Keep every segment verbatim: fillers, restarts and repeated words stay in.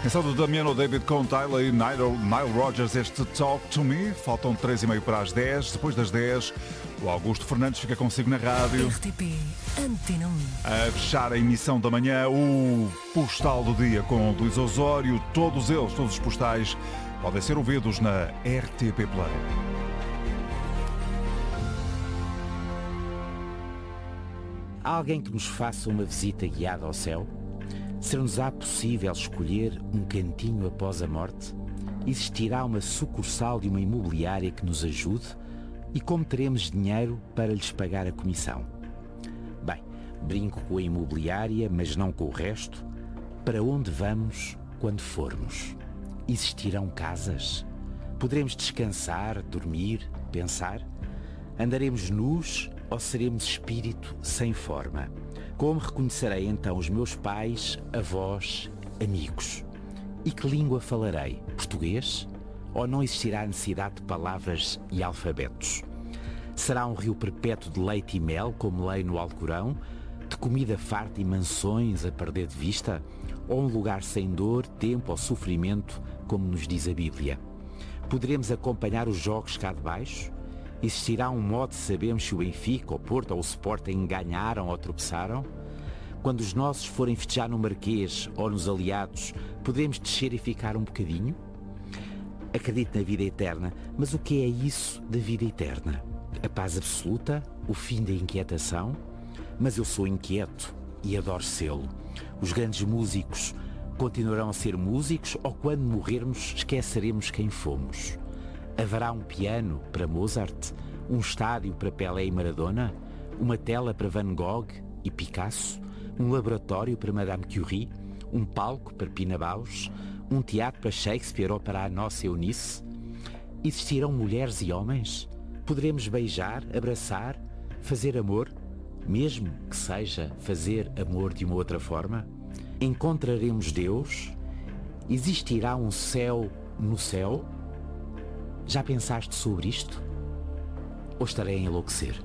Canção do Damiano David com Tyler e Nile, Nile Rodgers, este Talk to Me. Faltam três e meia para as dez. Depois das dez, o Augusto Fernandes fica consigo na rádio. R T P Antena um. A fechar a emissão da manhã, o postal do dia com Luís Osório. Todos eles, todos os postais, podem ser ouvidos na R T P Play. Há alguém que nos faça uma visita guiada ao céu? Ser-nos-á possível escolher um cantinho após a morte? Existirá uma sucursal de uma imobiliária que nos ajude? E como teremos dinheiro para lhes pagar a comissão? Bem, brinco com a imobiliária, mas não com o resto. Para onde vamos quando formos? Existirão casas? Poderemos descansar, dormir, pensar? Andaremos nus ou seremos espírito sem forma? Como reconhecerei então os meus pais, avós, amigos? E que língua falarei? Português? Ou não existirá a necessidade de palavras e alfabetos? Será um rio perpétuo de leite e mel, como leio no Alcorão? De comida farta e mansões a perder de vista? Ou um lugar sem dor, tempo ou sofrimento, como nos diz a Bíblia? Poderemos acompanhar os jogos cá de baixo? Existirá um modo de sabermos se o Benfica, o Porto ou o Sporting ganharam ou tropeçaram? Quando os nossos forem festejar no Marquês ou nos Aliados, podemos descer e ficar um bocadinho? Acredito na vida eterna, mas o que é isso da vida eterna? A paz absoluta? O fim da inquietação? Mas eu sou inquieto e adoro sê-lo. Os grandes músicos continuarão a ser músicos ou quando morrermos esqueceremos quem fomos? Haverá um piano para Mozart, um estádio para Pelé e Maradona, uma tela para Van Gogh e Picasso, um laboratório para Madame Curie, um palco para Pina Bausch, um teatro para Shakespeare ou para a nossa Eunice? Existirão mulheres e homens? Poderemos beijar, abraçar, fazer amor, mesmo que seja fazer amor de uma outra forma? Encontraremos Deus? Existirá um céu no céu? Já pensaste sobre isto? Ou estarei a enlouquecer?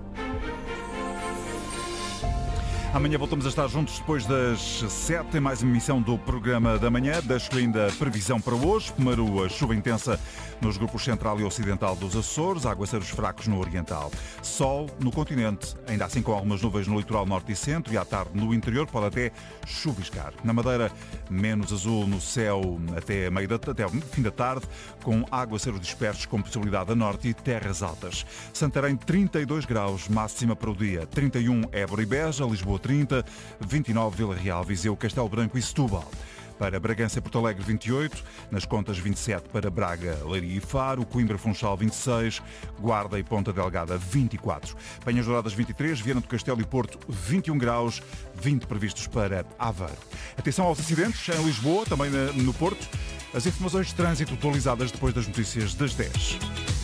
Amanhã voltamos a estar juntos depois das sete, em mais uma emissão do programa da manhã. Deixo ainda a previsão para hoje. Primeiro, a chuva intensa nos grupos central e ocidental dos Açores, aguaceiros fracos no oriental. Sol no continente, ainda assim com algumas nuvens no litoral norte e centro, e à tarde no interior pode até chuviscar. Na Madeira, menos azul no céu até, meio da, até o fim da tarde, com aguaceiros dispersos com possibilidade a norte e terras altas. Santarém, trinta e dois graus, máxima para o dia. trinta e um, Évora e Beja, Lisboa, trinta, vinte e nove, Vila Real, Viseu, Castelo Branco e Setúbal. Para Bragança e Porto Alegre, vinte e oito, nas Contas, vinte e sete para Braga, Leiria e Faro, Coimbra, Funchal, vinte e seis, Guarda e Ponta Delgada, vinte e quatro, Penhas Douradas, vinte e três, Viana do Castelo e Porto, vinte e um graus, vinte previstos para Aveiro. Atenção aos acidentes em Lisboa, também no Porto. As informações de trânsito atualizadas depois das notícias das dez.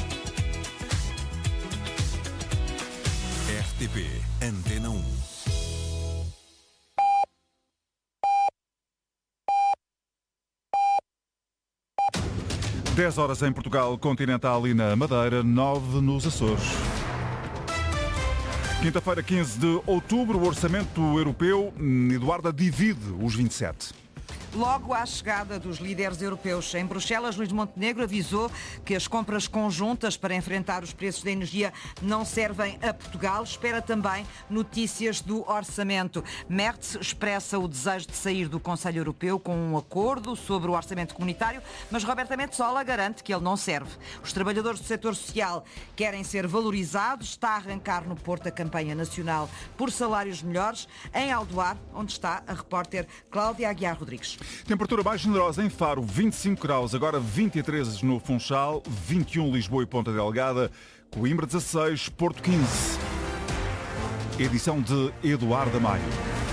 R T P Antena um. dez horas em Portugal Continental e na Madeira, nove nos Açores. Quinta-feira, quinze de outubro, o Orçamento Europeu, Eduarda, divide os vinte e sete. Logo à chegada dos líderes europeus em Bruxelas, Luís Montenegro avisou que as compras conjuntas para enfrentar os preços da energia não servem a Portugal. Espera também notícias do orçamento. Merz expressa o desejo de sair do Conselho Europeu com um acordo sobre o orçamento comunitário, mas Roberta Metsola garante que ele não serve. Os trabalhadores do setor social querem ser valorizados. Está a arrancar no Porto a campanha nacional por salários melhores. Em Aldoar, onde está a repórter Cláudia Aguiar Rodrigues. Temperatura mais generosa em Faro, vinte e cinco graus, agora vinte e três no Funchal, vinte e um Lisboa e Ponta Delgada, Coimbra dezasseis, Porto quinze. Edição de Eduardo Maio.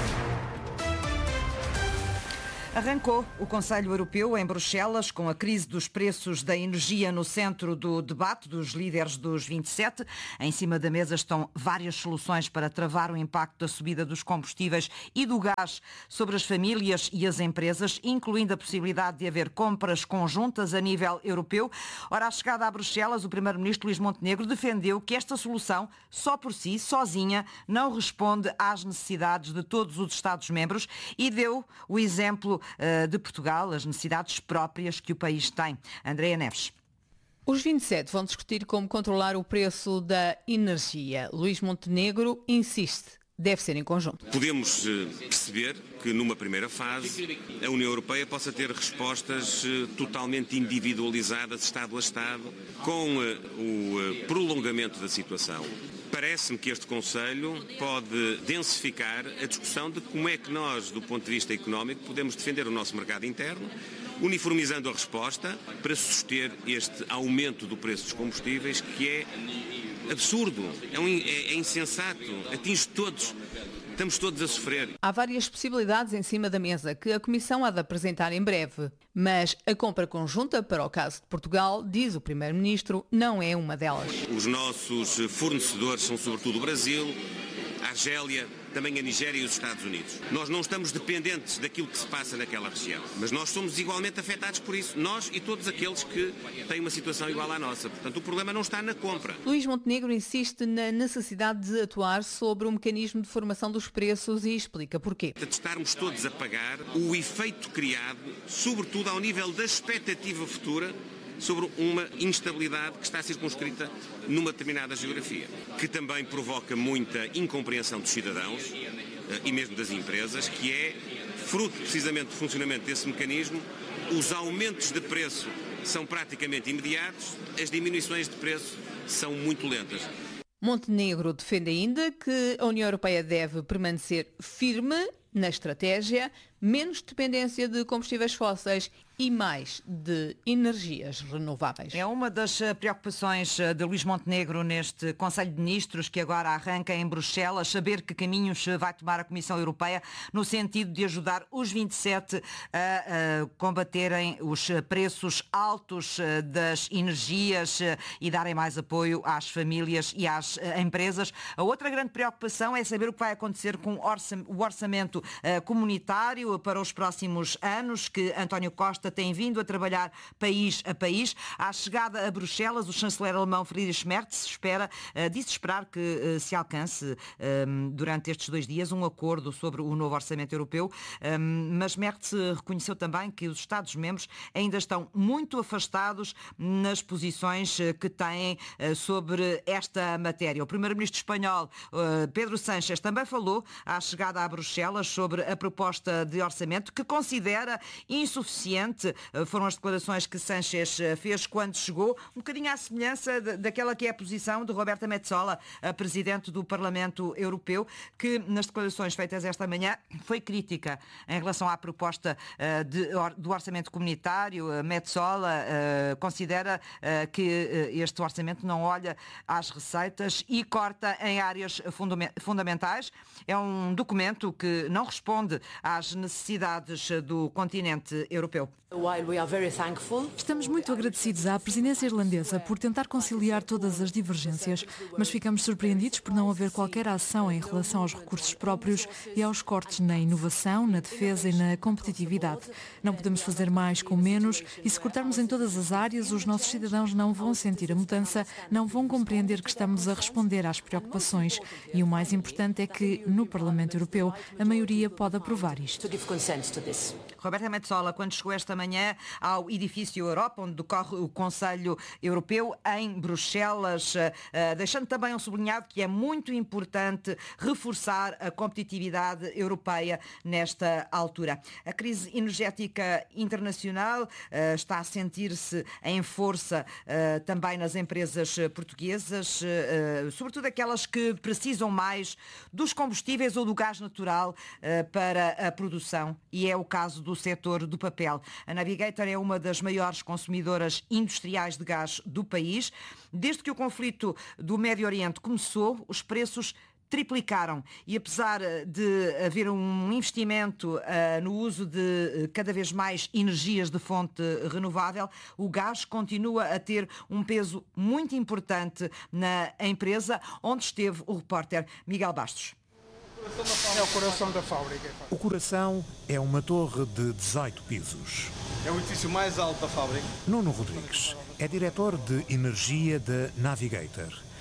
Arrancou o Conselho Europeu em Bruxelas, com a crise dos preços da energia no centro do debate dos líderes dos vinte e sete. Em cima da mesa estão várias soluções para travar o impacto da subida dos combustíveis e do gás sobre as famílias e as empresas, incluindo a possibilidade de haver compras conjuntas a nível europeu. Ora, à chegada a Bruxelas, o primeiro-ministro Luís Montenegro defendeu que esta solução, só por si, sozinha, não responde às necessidades de todos os Estados-membros e deu o exemplo uh, de Portugal, as necessidades próprias que o país tem. Andréa Neves. Os vinte e sete vão discutir como controlar o preço da energia. Luís Montenegro insiste. Deve ser em conjunto. Podemos perceber que numa primeira fase a União Europeia possa ter respostas totalmente individualizadas, Estado a Estado, com o prolongamento da situação. Parece-me que este Conselho pode densificar a discussão de como é que nós, do ponto de vista económico, podemos defender o nosso mercado interno, uniformizando a resposta para suster este aumento do preço dos combustíveis, que é absurdo, é, um, é, é insensato, atinge todos, estamos todos a sofrer. Há várias possibilidades em cima da mesa que a Comissão há de apresentar em breve, mas a compra conjunta para o caso de Portugal, diz o Primeiro-Ministro, não é uma delas. Os nossos fornecedores são sobretudo o Brasil, a Argélia, também a Nigéria e os Estados Unidos. Nós não estamos dependentes daquilo que se passa naquela região, mas nós somos igualmente afetados por isso, nós e todos aqueles que têm uma situação igual à nossa. Portanto, o problema não está na compra. Luís Montenegro insiste na necessidade de atuar sobre o mecanismo de formação dos preços e explica porquê. De estarmos todos a pagar o efeito criado, sobretudo ao nível da expectativa futura, sobre uma instabilidade que está circunscrita numa determinada geografia, que também provoca muita incompreensão dos cidadãos e mesmo das empresas, que é fruto precisamente do funcionamento desse mecanismo. Os aumentos de preço são praticamente imediatos, as diminuições de preço são muito lentas. Montenegro defende ainda que a União Europeia deve permanecer firme na estratégia, menos dependência de combustíveis fósseis e mais de energias renováveis. É uma das preocupações de Luís Montenegro neste Conselho de Ministros que agora arranca em Bruxelas, saber que caminhos vai tomar a Comissão Europeia no sentido de ajudar os vinte e sete a, a combaterem os preços altos das energias e darem mais apoio às famílias e às empresas. A outra grande preocupação é saber o que vai acontecer com o orçamento comunitário para os próximos anos, que António Costa tem vindo a trabalhar país a país. À chegada a Bruxelas, o chanceler alemão Friedrich Merz espera, disse esperar que se alcance durante estes dois dias um acordo sobre o novo orçamento europeu, mas Merz reconheceu também que os Estados-membros ainda estão muito afastados nas posições que têm sobre esta matéria. O primeiro-ministro espanhol, Pedro Sánchez, também falou à chegada a Bruxelas sobre a proposta de orçamento que considera insuficiente. Foram as declarações que Sánchez fez quando chegou, um bocadinho à semelhança daquela que é a posição de Roberta Metsola, a Presidente do Parlamento Europeu, que nas declarações feitas esta manhã foi crítica em relação à proposta de, do orçamento comunitário. Metsola considera que este orçamento não olha às receitas e corta em áreas fundamentais. É um documento que não responde às necessidades do continente europeu. Estamos muito agradecidos à presidência irlandesa por tentar conciliar todas as divergências, mas ficamos surpreendidos por não haver qualquer ação em relação aos recursos próprios e aos cortes na inovação, na defesa e na competitividade. Não podemos fazer mais com menos e se cortarmos em todas as áreas, os nossos cidadãos não vão sentir a mudança, não vão compreender que estamos a responder às preocupações. E o mais importante é que, no Parlamento Europeu, a maioria pode aprovar isto. Roberta Metsola, quando chegou esta manhã ao edifício Europa, onde decorre o Conselho Europeu, em Bruxelas, deixando também um sublinhado que é muito importante reforçar a competitividade europeia nesta altura. A crise energética internacional está a sentir-se em força também nas empresas portuguesas, sobretudo aquelas que precisam mais dos combustíveis ou do gás natural para a produção, e é o caso do setor do papel. A Navigator é uma das maiores consumidoras industriais de gás do país. Desde que o conflito do Médio Oriente começou, os preços triplicaram e apesar de haver um investimento uh, no uso de uh, cada vez mais energias de fonte renovável, o gás continua a ter um peso muito importante na empresa, onde esteve o repórter Miguel Bastos. É o coração da fábrica. O coração é uma torre de dezoito pisos. É o edifício mais alto da fábrica. Nuno Rodrigues é diretor de energia da Navigator.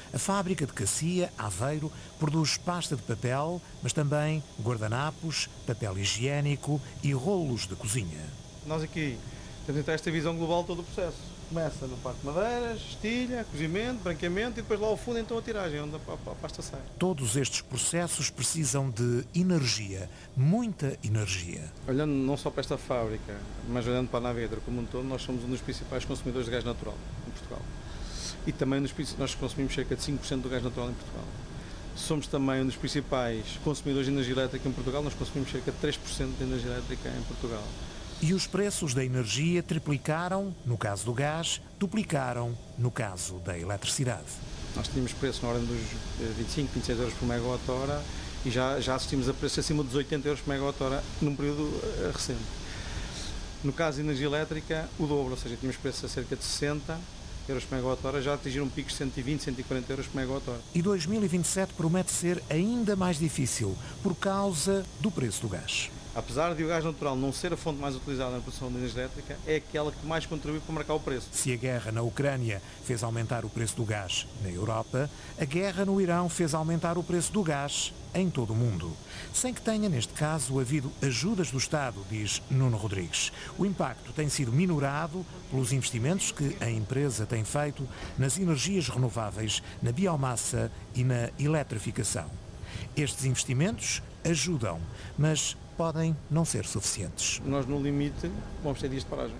A fábrica de Cacia, Aveiro, produz pasta de papel, mas também guardanapos, papel higiênico e rolos de cozinha. Nós aqui temos então esta visão global de todo o processo. Começa na parte de madeiras, estilha, cozimento, branqueamento e depois lá ao fundo então a tiragem, onde a pasta sai. Todos estes processos precisam de energia, muita energia. Olhando não só para esta fábrica, mas olhando para a Navedra como um todo, nós somos um dos principais consumidores de gás natural em Portugal. E também nós consumimos cerca de cinco por cento do gás natural em Portugal. Somos também um dos principais consumidores de energia elétrica em Portugal, nós consumimos cerca de três por cento de energia elétrica em Portugal. E os preços da energia triplicaram, no caso do gás, duplicaram, no caso da eletricidade. Nós tínhamos preço na ordem dos vinte e cinco, vinte e seis euros por megawatt-hora e já, já assistimos a preços acima dos oitenta euros por megawatt-hora num período recente. No caso da energia elétrica, o dobro, ou seja, tínhamos preços a cerca de sessenta euros por megawatt-hora, já atingiram picos de cento e vinte, cento e quarenta euros por megawatt-hora. E dois mil e vinte e sete promete ser ainda mais difícil por causa do preço do gás. Apesar de o gás natural não ser a fonte mais utilizada na produção de energia elétrica, é aquela que mais contribui para marcar o preço. Se a guerra na Ucrânia fez aumentar o preço do gás na Europa, a guerra no Irão fez aumentar o preço do gás em todo o mundo. Sem que tenha, neste caso, havido ajudas do Estado, diz Nuno Rodrigues. O impacto tem sido minorado pelos investimentos que a empresa tem feito nas energias renováveis, na biomassa e na eletrificação. Estes investimentos ajudam, mas podem não ser suficientes. Nós, no limite, vamos ter dias de paragem.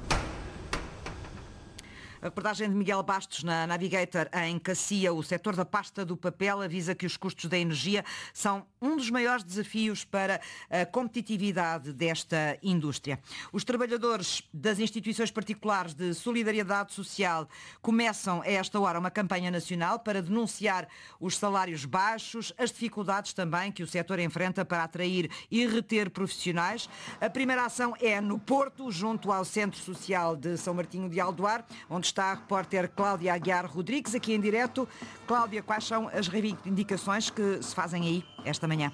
A reportagem de Miguel Bastos na Navigator em Cacia. O setor da pasta do papel avisa que os custos da energia são um dos maiores desafios para a competitividade desta indústria. Os trabalhadores das instituições particulares de solidariedade social começam a esta hora uma campanha nacional para denunciar os salários baixos, as dificuldades também que o setor enfrenta para atrair e reter profissionais. A primeira ação é no Porto, junto ao Centro Social de São Martinho de Aldoar, onde está a repórter Cláudia Aguiar Rodrigues, aqui em direto. Cláudia, quais são as reivindicações que se fazem aí esta manhã?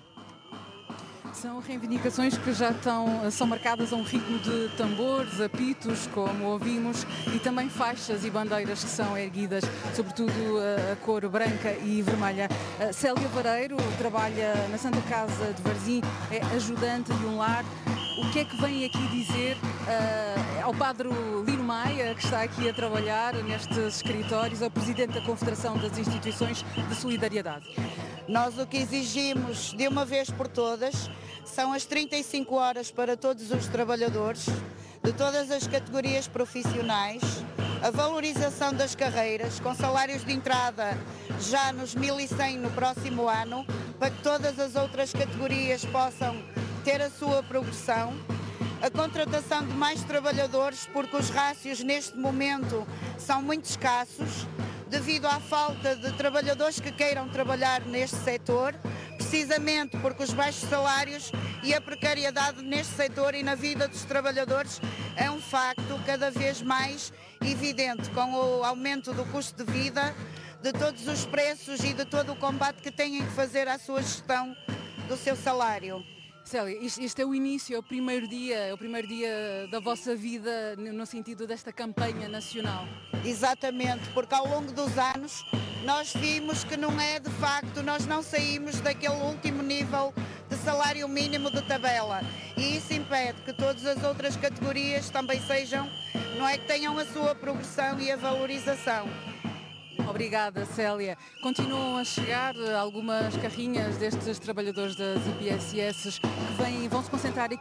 São reivindicações que já estão, são marcadas a um ritmo de tambores, apitos, como ouvimos, e também faixas e bandeiras que são erguidas, sobretudo a cor branca e vermelha. A Célia Vareiro trabalha na Santa Casa de Varzim, é ajudante de um lar. O que é que vem aqui dizer uh, ao padre Lino Maia, que está aqui a trabalhar nestes escritórios, ao presidente da Confederação das Instituições de Solidariedade? Nós o que exigimos de uma vez por todas são as trinta e cinco horas para todos os trabalhadores, de todas as categorias profissionais, a valorização das carreiras, com salários de entrada já nos mil e cem no próximo ano, para que todas as outras categorias possam ter a sua progressão, a contratação de mais trabalhadores, porque os rácios neste momento são muito escassos, devido à falta de trabalhadores que queiram trabalhar neste setor, precisamente porque os baixos salários e a precariedade neste setor e na vida dos trabalhadores é um facto cada vez mais evidente, com o aumento do custo de vida, de todos os preços e de todo o combate que têm que fazer à sua gestão do seu salário. Célia, este é o início, é o primeiro dia, é o primeiro dia da vossa vida no sentido desta campanha nacional. Exatamente, porque ao longo dos anos nós vimos que não é de facto, nós não saímos daquele último nível de salário mínimo de tabela e isso impede que todas as outras categorias também sejam, não é que tenham a sua progressão e a valorização. Obrigada, Célia. Continuam a chegar algumas carrinhas destes trabalhadores das I P S S que vêm, vão se concentrar aqui